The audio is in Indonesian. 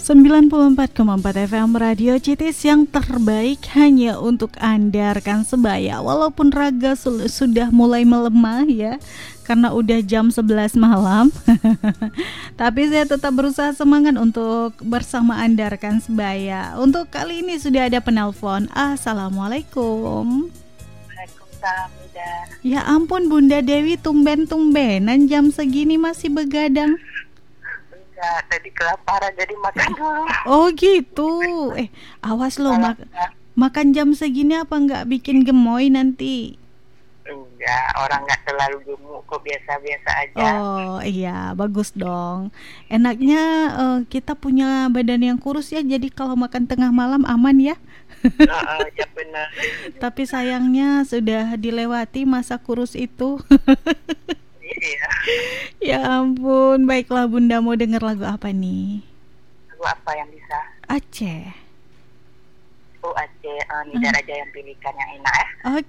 94,4 FM Radio Citis yang terbaik hanya untuk Anda rekan sebaya. Walaupun raga sudah mulai melemah ya, karena udah jam 11 malam. Tapi saya tetap berusaha semangat untuk bersama Anda rekan sebaya. Untuk kali ini sudah ada penelpon. Assalamualaikum. Waalaikumsalam, Bunda. Ya ampun Bunda Dewi, tumben-tumbenan jam segini masih begadang. Enggak, tadi kelaparan jadi makan dulu. Oh gitu. Awas loh, makan jam segini apa nggak bikin gemoy nanti? Enggak, orang nggak terlalu gemuk kok, biasa-biasa aja. Oh iya, bagus dong. Enaknya kita punya badan yang kurus ya, jadi kalau makan tengah malam aman ya. Ya benar. Tapi sayangnya sudah dilewati masa kurus itu. Iya. Ya ampun, baiklah Bunda, mau denger lagu apa nih? Lagu apa yang bisa? Aceh. Oh Aceh, Nida Raja yang pilihkan yang enak ya.